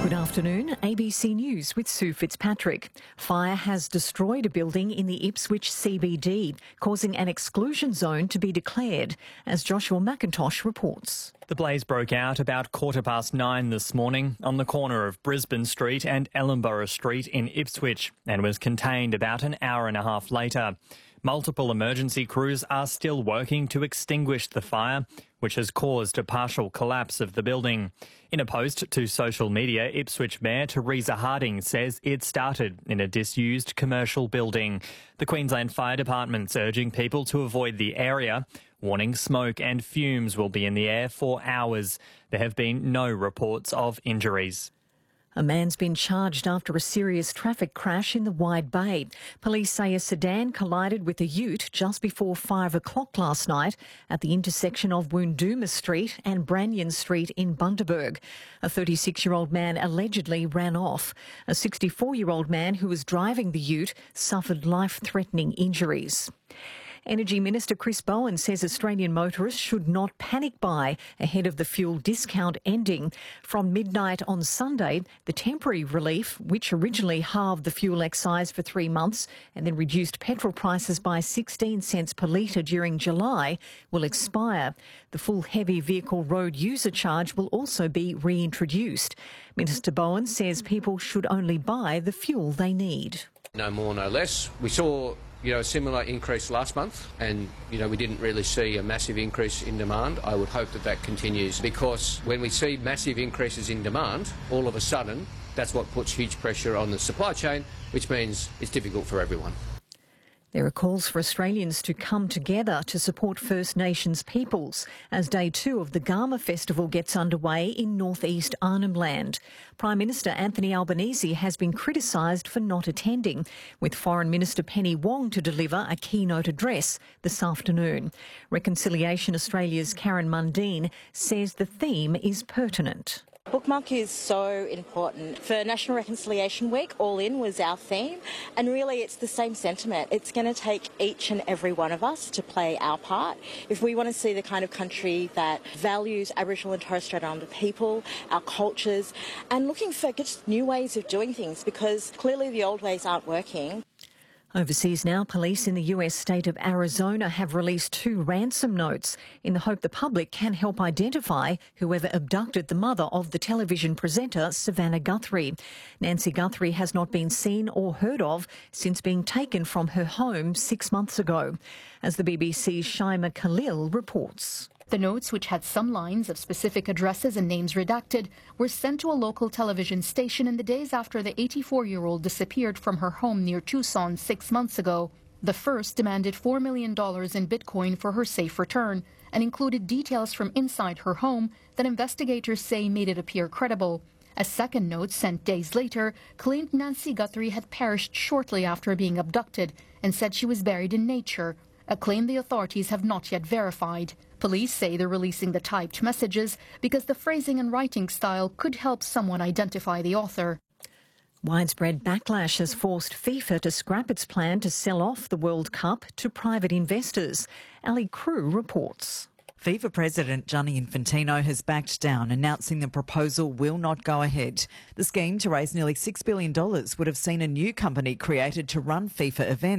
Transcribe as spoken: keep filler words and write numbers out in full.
Good afternoon, A B C News with Sue Fitzpatrick. Fire has destroyed a building in the Ipswich C B D, causing an exclusion zone to be declared, as Joshua McIntosh reports. The blaze broke out about quarter past nine this morning on the corner of Brisbane Street and Ellenborough Street in Ipswich and was contained about an hour and a half later. Multiple emergency crews are still working to extinguish the fire, which has caused a partial collapse of the building. In a post to social media, Ipswich Mayor Teresa Harding says it started in a disused commercial building. The Queensland Fire Department's urging people to avoid the area, warning smoke and fumes will be in the air for hours. There have been no reports of injuries. A man's been charged after a serious traffic crash in the Wide Bay. Police say a sedan collided with a ute just before five o'clock last night at the intersection of Woondooma Street and Branyan Street in Bundaberg. A thirty-six-year-old man allegedly ran off. A sixty-four-year-old man who was driving the ute suffered life-threatening injuries. Energy Minister Chris Bowen says Australian motorists should not panic buy ahead of the fuel discount ending. From midnight on Sunday, the temporary relief, which originally halved the fuel excise for three months and then reduced petrol prices by sixteen cents per litre during July, will expire. The full heavy vehicle road user charge will also be reintroduced. Minister Bowen says people should only buy the fuel they need. No more, no less. We saw you know, a similar increase last month and, you know, we didn't really see a massive increase in demand. I would hope that that continues, because when we see massive increases in demand, all of a sudden, that's what puts huge pressure on the supply chain, which means it's difficult for everyone. There are calls for Australians to come together to support First Nations peoples as day two of the Garma Festival gets underway in northeast Arnhem Land. Prime Minister Anthony Albanese has been criticised for not attending, with Foreign Minister Penny Wong to deliver a keynote address this afternoon. Reconciliation Australia's Karen Mundine says the theme is pertinent. Bookmark is so important. For National Reconciliation Week, All In was our theme, and really it's the same sentiment. It's going to take each and every one of us to play our part. If we want to see the kind of country that values Aboriginal and Torres Strait Islander people, our cultures, and looking for just new ways of doing things, because clearly the old ways aren't working. Overseas now, police in the U S state of Arizona have released two ransom notes in the hope the public can help identify whoever abducted the mother of the television presenter Savannah Guthrie. Nancy Guthrie has not been seen or heard of since being taken from her home six months ago. As the B B C's Shaima Khalil reports. The notes, which had some lines of specific addresses and names redacted, were sent to a local television station in the days after the eighty-four-year-old disappeared from her home near Tucson six months ago. The first demanded four million dollars in Bitcoin for her safe return and included details from inside her home that investigators say made it appear credible. A second note, sent days later, claimed Nancy Guthrie had perished shortly after being abducted and said she was buried in nature, a claim the authorities have not yet verified. Police say they're releasing the typed messages because the phrasing and writing style could help someone identify the author. Widespread backlash has forced FIFA to scrap its plan to sell off the World Cup to private investors. Ali Crew reports. FIFA President Gianni Infantino has backed down, announcing the proposal will not go ahead. The scheme to raise nearly six billion dollars would have seen a new company created to run FIFA events.